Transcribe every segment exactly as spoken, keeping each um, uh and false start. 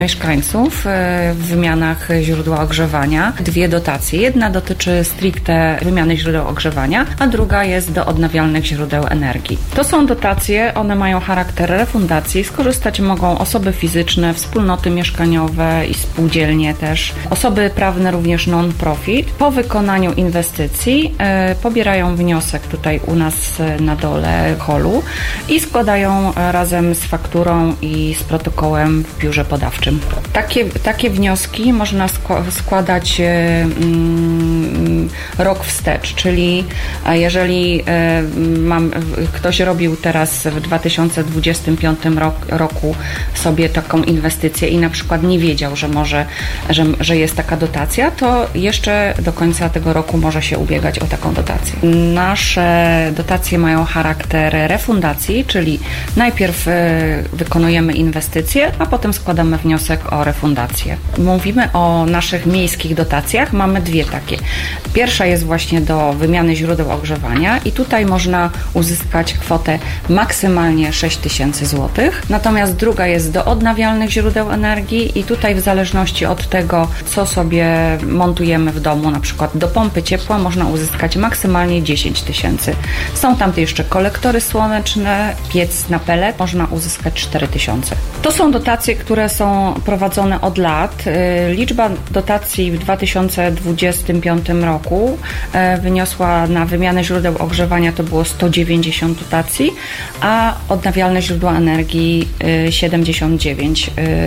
mieszkańców w wymianach źródła ogrzewania. Dwie dotacje. Jedna dotyczy stricte wymiany źródeł ogrzewania, a druga jest do odnawialnych źródeł energii. To są dotacje, one mają charakter refundacji. Skorzystać mogą osoby fizyczne, wspólnoty mieszkaniowe i spółdzielnie też. Osoby prawne również non-profit. Po wykonaniu inwestycji e, pobierają wniosek tutaj u nas na dole holu i składają razem z fakturą i z protokołem w biurze podawczym. Takie, takie wnioski można składać mm, rok wstecz, czyli jeżeli mam, ktoś robił teraz w dwa tysiące dwudziestym piątym rok, roku sobie taką inwestycję i na przykład nie wiedział, że może, że, że jest taka dotacja, to jeszcze do końca tego roku może się ubiegać o taką dotację. Nasze dotacje mają charakter refundacji, czyli najpierw wykonujemy inwestycje, a potem składamy wniosek o refundację. Mówimy o naszych miejskich dotacjach. Mamy dwie takie. Pierwsza jest właśnie do wymiany źródeł ogrzewania i tutaj można uzyskać kwotę maksymalnie sześć tysięcy złotych. Natomiast druga jest do odnawialnych źródeł energii i tutaj w zależności od tego, co sobie montujemy w domu, na przykład do pompy ciepła można uzyskać maksymalnie dziesięć tysięcy. Są tam jeszcze kolektory słoneczne, piec na pelet, można uzyskać cztery tysiące. To są dotacje, które są prowadzone od lat. Liczba dotacji w dwa tysiące dwudziestym piątym roku wyniosła na wymianę źródeł ogrzewania to było sto dziewięćdziesiąt dotacji, a odnawialne źródła energii siedemdziesiąt dziewięć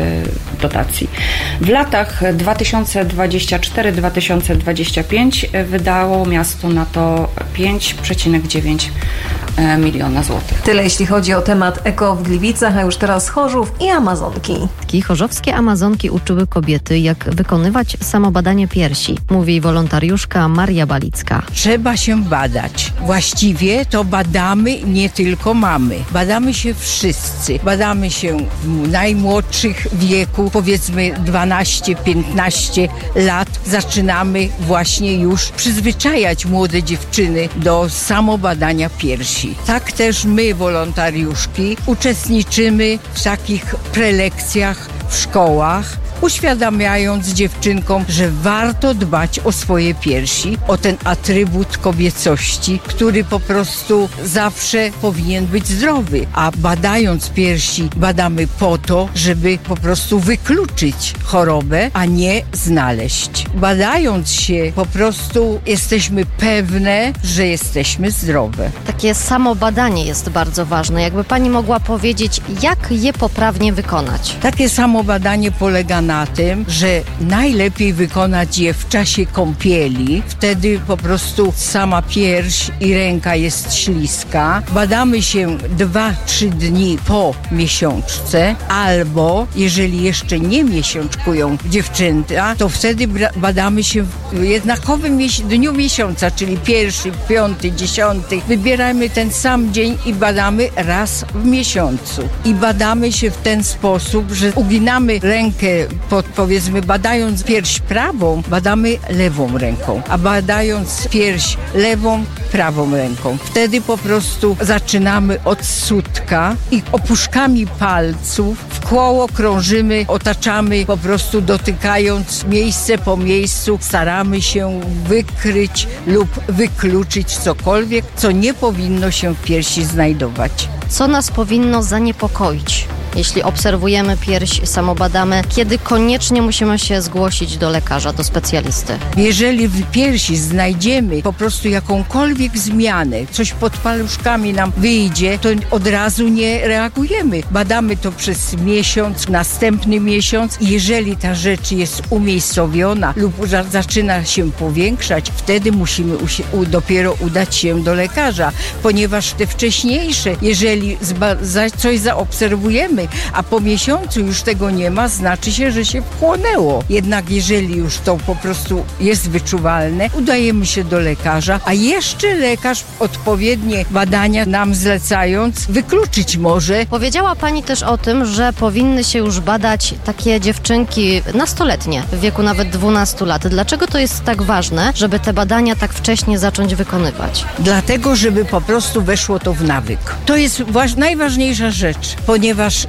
dotacji. W latach dwa tysiące dwudziestym czwartym do dwa tysiące dwudziestego piątego wydało miasto na to pięć przecinek dziewięć miliona złotych. Tyle jeśli chodzi o temat eko w Gliwicach, a już teraz Chorzów i Amazonki. Chorzowskie Amazonki uczyły kobiety, jak wykonywać samobadanie piersi, mówi wolontariuszka Maria Balicka. Trzeba się badać. Właściwie to badamy nie tylko mamy. Badamy się wszyscy. Badamy się w najmłodszych wieku, powiedzmy dwanaście piętnaście lat. Zaczynamy właśnie już przyzwyczajać młode dziewczyny do samobadania piersi. Tak też my, wolontariuszki, uczestniczymy w takich prelekcjach w szkołach, uświadamiając dziewczynkom, że warto dbać o swoje piersi, o ten atrybut kobiecości, który po prostu zawsze powinien być zdrowy. A badając piersi, badamy po to, żeby po prostu wykluczyć chorobę, a nie znaleźć. Badając się, po prostu jesteśmy pewne, że jesteśmy zdrowe. Takie samobadanie jest bardzo ważne. Jakby pani mogła powiedzieć, jak je poprawnie wykonać? Takie samobadanie polega na tym, że najlepiej wykonać je w czasie kąpieli. Wtedy po prostu sama pierś i ręka jest śliska. Badamy się dwa trzy dni po miesiączce, albo jeżeli jeszcze nie miesiączkują dziewczęta, to wtedy badamy się w jednakowym dniu miesiąca, czyli pierwszy, piąty, dziesiąty. Wybieramy ten sam dzień i badamy raz w miesiącu. I badamy się w ten sposób, że uginamy rękę pod, powiedzmy, badając pierś prawą, badamy lewą ręką, a badając pierś lewą, prawą ręką. Wtedy po prostu zaczynamy od sutka i opuszkami palców w koło krążymy, otaczamy, po prostu dotykając miejsce po miejscu, staramy się wykryć lub wykluczyć cokolwiek, co nie powinno się w piersi znajdować. Co nas powinno zaniepokoić? Jeśli obserwujemy pierś, samobadamy, kiedy koniecznie musimy się zgłosić do lekarza, do specjalisty? Jeżeli w piersi znajdziemy po prostu jakąkolwiek zmianę, coś pod paluszkami nam wyjdzie, to od razu nie reagujemy. Badamy to przez miesiąc, następny miesiąc i jeżeli ta rzecz jest umiejscowiona lub zaczyna się powiększać, wtedy musimy u- dopiero udać się do lekarza, ponieważ te wcześniejsze, jeżeli zba- za- coś zaobserwujemy, a po miesiącu już tego nie ma, znaczy się, że się wchłonęło. Jednak jeżeli już to po prostu jest wyczuwalne, udajemy się do lekarza, a jeszcze lekarz odpowiednie badania nam zlecając wykluczyć może. Powiedziała pani też o tym, że powinny się już badać takie dziewczynki nastoletnie, w wieku nawet dwunastu lat. Dlaczego to jest tak ważne, żeby te badania tak wcześnie zacząć wykonywać? Dlatego, żeby po prostu weszło to w nawyk. To jest waż- najważniejsza rzecz, ponieważ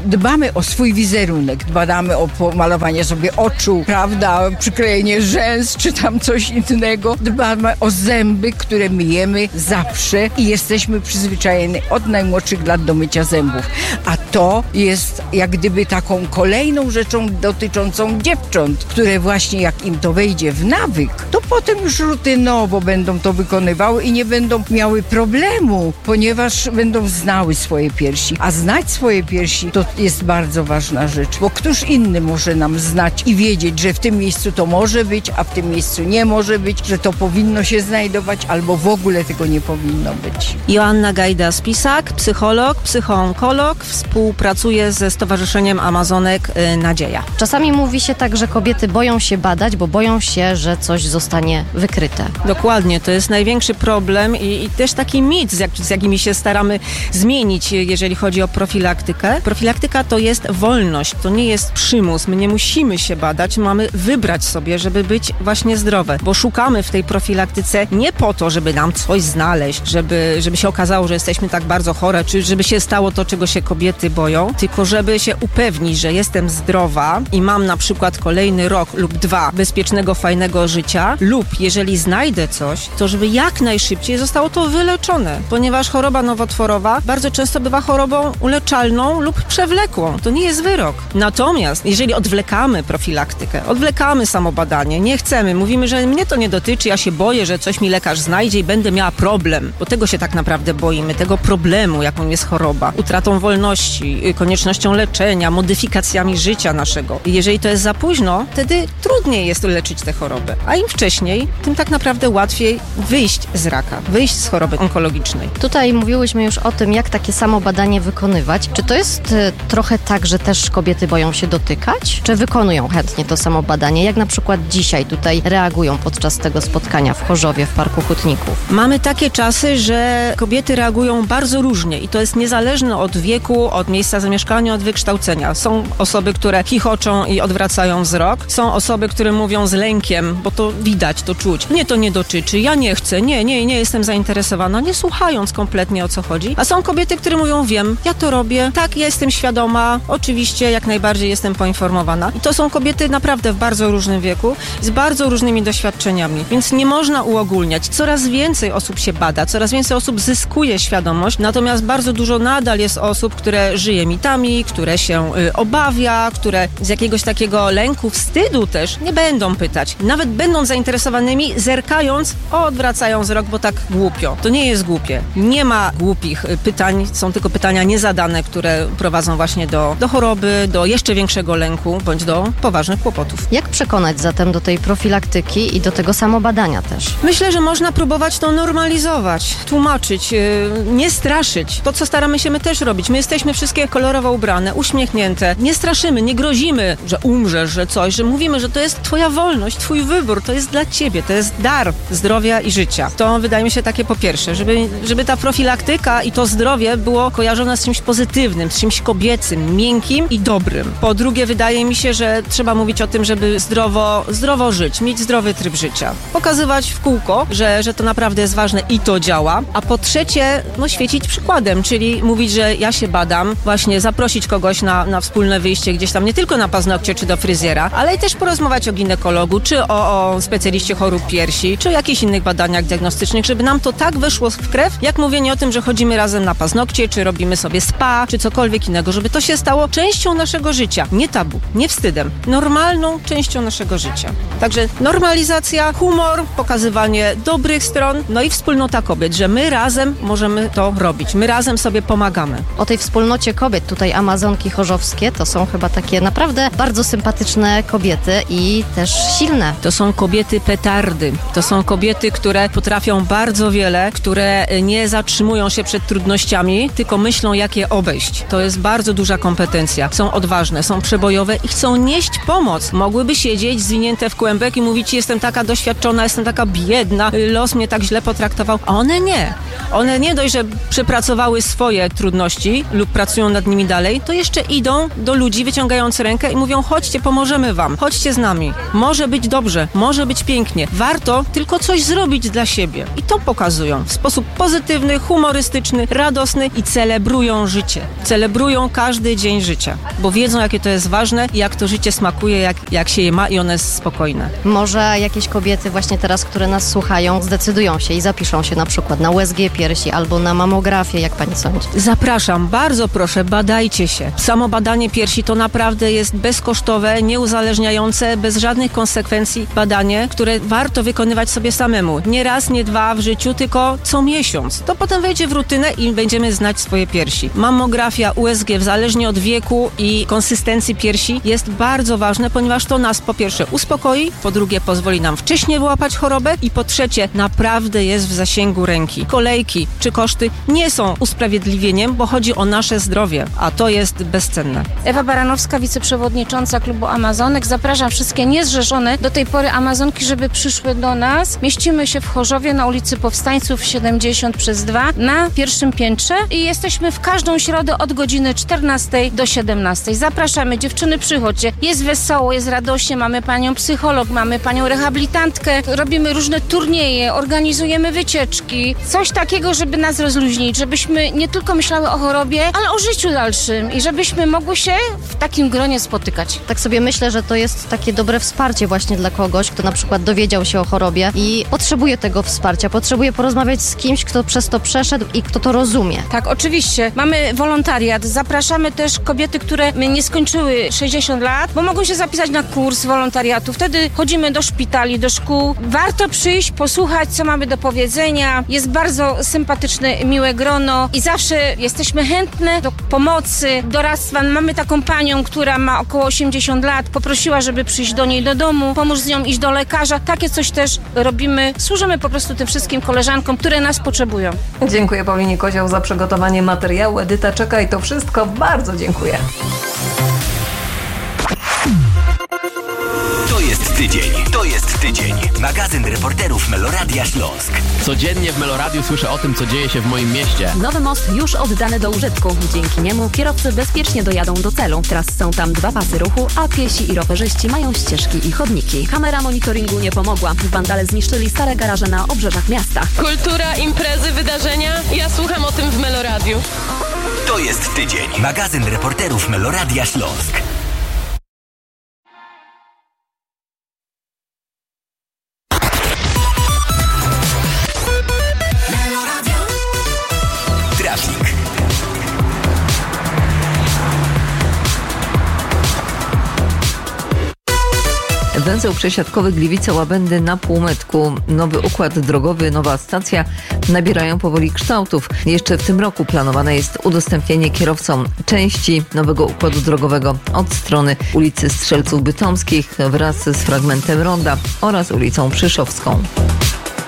dbamy o swój wizerunek, dbamy o pomalowanie sobie oczu, prawda, przyklejenie rzęs, czy tam coś innego. Dbamy o zęby, które myjemy zawsze i jesteśmy przyzwyczajeni od najmłodszych lat do mycia zębów. A to jest jak gdyby taką kolejną rzeczą dotyczącą dziewcząt, które właśnie jak im to wejdzie w nawyk, to potem już rutynowo będą to wykonywały i nie będą miały problemu, ponieważ będą znały swoje piersi. A znać swoje piersi to jest bardzo ważna rzecz, bo któż inny może nam znać i wiedzieć, że w tym miejscu to może być, a w tym miejscu nie może być, że to powinno się znajdować, albo w ogóle tego nie powinno być. Joanna Gajda-Spisak, psycholog, psychoonkolog, współpracuje ze Stowarzyszeniem Amazonek Nadzieja. Czasami mówi się tak, że kobiety boją się badać, bo boją się, że coś zostanie wykryte. Dokładnie, to jest największy problem i, i też taki mit, z, jak, z jakimi się staramy zmienić, jeżeli chodzi o profilaktykę. Profilaktyka to jest wolność, to nie jest przymus. My nie musimy się badać, mamy wybrać sobie, żeby być właśnie zdrowe, bo szukamy w tej profilaktyce nie po to, żeby nam coś znaleźć, żeby, żeby się okazało, że jesteśmy tak bardzo chore, czy żeby się stało to, czego się kobiety boją, tylko żeby się upewnić, że jestem zdrowa i mam na przykład kolejny rok lub dwa bezpiecznego, fajnego życia, lub jeżeli znajdę coś, to żeby jak najszybciej zostało to wyleczone, ponieważ choroba nowotworowa bardzo często bywa chorobą uleczalną lub przewlekłą. To nie jest wyrok. Natomiast jeżeli odwlekamy profilaktykę, odwlekamy samobadanie, nie chcemy, mówimy, że mnie to nie dotyczy, ja się boję, że coś mi lekarz znajdzie i będę miała problem, bo tego się tak naprawdę boimy, tego problemu, jaką jest choroba, utratą wolności, koniecznością leczenia, modyfikacjami życia naszego. I jeżeli to jest za późno, wtedy trudniej jest leczyć tę chorobę. A im wcześniej, tym tak naprawdę łatwiej wyjść z raka, wyjść z choroby onkologicznej. Tutaj mówiłyśmy już o tym, jak takie samo badanie wykonywać. Czy to jest y, trochę tak, że też kobiety boją się dotykać? Czy wykonują chętnie to samo badanie? Jak na przykład dzisiaj tutaj reagują podczas tego spotkania w Chorzowie, w Parku Hutników? Mamy takie czasy, że kobiety reagują bardzo różnie i to jest niezależne od wieku, od miejsca zamieszkania, od wykształcenia. Są osoby, które chichoczą i odwracają wzrok. Są osoby, które mówią z lękiem, bo to widać, to czuć. Mnie to nie dotyczy, ja nie chcę, nie, nie, nie jestem zainteresowana, nie słuchając kompletnie o co chodzi. A są kobiety, które mówią, wiem, ja to robię, tak, ja jestem świadoma, oczywiście jak najbardziej jestem poinformowana. I to są kobiety naprawdę w bardzo różnym wieku, z bardzo różnymi doświadczeniami, więc nie można uogólniać. Coraz więcej osób się bada, coraz więcej osób zyskuje świadomość, natomiast bardzo dużo nadal jest osób, które żyje mitami, które się y, obawia, które z jakiegoś takiego lęku, wstydu też nie będą pytać. Nawet będą zainteresowanymi, zerkając, o, odwracają wzrok, bo tak głupio. To nie jest głupie. Nie ma głupich pytań, są tylko pytania niezadane, które prowadzą właśnie do, do choroby, do jeszcze większego lęku, bądź do poważnych kłopotów. Jak przekonać zatem do tej profilaktyki i do tego samobadania też? Myślę, że można próbować to normalizować, tłumaczyć, yy, nie straszyć. To, co staramy się my też robić. My jesteśmy wszystkie kolorowo ubrane, uśmiechnięte. Nie straszymy, nie grozimy, że umrzesz, że coś, że mówimy, że to jest twoja wolność, twój wybór, to jest dla ciebie, to jest dar zdrowia i życia. To wydaje mi się takie po pierwsze, żeby, żeby ta profilaktyka i to zdrowie było kojarzone z czymś pozytywnym, z czymś kobiecym, miękkim i dobrym. Po drugie, wydaje mi się, że trzeba mówić o tym, żeby zdrowo, zdrowo żyć, mieć zdrowy tryb życia. Pokazywać w kółko, że, że to naprawdę jest ważne i to działa. A po trzecie, no świecić przykładem, czyli mówić, że ja się badam, właśnie zaprosić kogoś na, na wspólne wyjście gdzieś tam, nie tylko na paznokcie czy do fryzjera, ale i też porozmawiać o ginekologu, czy o, o specjaliście chorób piersi, czy o jakichś innych badaniach diagnostycznych, żeby nam to tak weszło w krew, jak mówienie o tym, że chodzimy razem na paznokcie, czy robimy sobie spa, czy cokolwiek innego, żeby to się stało częścią naszego życia. Nie tabu, nie wstydem. Normalną częścią naszego życia. Także normalizacja, humor, pokazywanie dobrych stron, no i wspólnota kobiet, że my razem możemy to robić. My razem sobie pomagamy. O tej wspólnocie kobiet, tutaj Amazonki chorzowskie, to są chyba takie naprawdę bardzo sympatyczne kobiety i też silne. To są kobiety petardy. To są kobiety, które potrafią bardzo wiele, które nie zatrzymują się przed trudnościami, tylko myślą, jak je obejść. To jest bardzo duża kompetencja. Są odważne, są przebojowe i chcą nieść pomoc. Mogłyby siedzieć zwinięte w kłębek i mówić, jestem taka doświadczona, jestem taka biedna, los mnie tak źle potraktował. A one nie. One nie dość, że przepracowały swoje trudności lub pracują nad nimi dalej, to jeszcze idą do ludzi wyciągając rękę i mówią, chodźcie, pomożemy wam, chodźcie z nami. Może być dobrze, może być pięknie. Warto tylko coś zrobić dla siebie. I to pokazują w sposób pozytywny, humorystyczny, radosny i celebrują życie. Celebrują cenią każdy dzień życia, bo wiedzą, jakie to jest ważne i jak to życie smakuje, jak, jak się je ma i ono jest spokojne. Może jakieś kobiety właśnie teraz, które nas słuchają, zdecydują się i zapiszą się na przykład na U S G piersi albo na mamografię, jak pani sądzi? Zapraszam, bardzo proszę, badajcie się. Samo badanie piersi to naprawdę jest bezkosztowe, nieuzależniające, bez żadnych konsekwencji badanie, które warto wykonywać sobie samemu. Nie raz, nie dwa w życiu, tylko co miesiąc. To potem wejdzie w rutynę i będziemy znać swoje piersi. Mammografia, U S G, zależnie od wieku i konsystencji piersi, jest bardzo ważne, ponieważ to nas po pierwsze uspokoi, po drugie pozwoli nam wcześniej wyłapać chorobę i po trzecie naprawdę jest w zasięgu ręki. Kolejki czy koszty nie są usprawiedliwieniem, bo chodzi o nasze zdrowie, a to jest bezcenne. Ewa Baranowska, wiceprzewodnicząca klubu Amazonek. Zapraszam wszystkie niezrzeszone do tej pory Amazonki, żeby przyszły do nas. Mieścimy się w Chorzowie na ulicy Powstańców siedemdziesiąt przez dwa na pierwszym piętrze i jesteśmy w każdą środę od godziny czternastej do siedemnastej. Zapraszamy, dziewczyny, przychodźcie. Jest wesoło, jest radośnie, mamy panią psycholog, mamy panią rehabilitantkę, robimy różne turnieje, organizujemy wycieczki. Coś takiego, żeby nas rozluźnić, żebyśmy nie tylko myślały o chorobie, ale o życiu dalszym i żebyśmy mogły się w takim gronie spotykać. Tak sobie myślę, że to jest takie dobre wsparcie właśnie dla kogoś, kto na przykład dowiedział się o chorobie i potrzebuje tego wsparcia, potrzebuje porozmawiać z kimś, kto przez to przeszedł i kto to rozumie. Tak, oczywiście. Mamy wolontariat. Zapraszamy też kobiety, które nie skończyły sześćdziesiąt lat, bo mogą się zapisać na kurs wolontariatu. Wtedy chodzimy do szpitali, do szkół. Warto przyjść, posłuchać, co mamy do powiedzenia. Jest bardzo sympatyczne, miłe grono i zawsze jesteśmy chętne do pomocy, doradztwa. Mamy taką panią, która ma około osiemdziesiąt lat. Poprosiła, żeby przyjść do niej do domu, pomóc z nią iść do lekarza. Takie coś też robimy. Służymy po prostu tym wszystkim koleżankom, które nas potrzebują. Dziękuję Paulinie Kozioł za przygotowanie materiału. Edyta czeka i to wszystko. Bardzo dziękuję. To jest tydzień. To jest tydzień. Magazyn reporterów Meloradia Śląsk. Codziennie w Meloradiu słyszę o tym, co dzieje się w moim mieście. Nowy most już oddany do użytku. Dzięki niemu kierowcy bezpiecznie dojadą do celu. Teraz są tam dwa pasy ruchu, a piesi i rowerzyści mają ścieżki i chodniki. Kamera monitoringu nie pomogła. Wandale zniszczyli stare garaże na obrzeżach miasta. Kultura, imprezy, wydarzenia. Ja słucham o tym w Meloradiu. To jest tydzień. Magazyn reporterów Meloradia Śląsk. Węzeł przesiadkowy Gliwice-Łabędy na półmetku. Nowy układ drogowy, nowa stacja nabierają powoli kształtów. Jeszcze w tym roku planowane jest udostępnienie kierowcom części nowego układu drogowego od strony ulicy Strzelców Bytomskich wraz z fragmentem ronda oraz ulicą Przyszowską.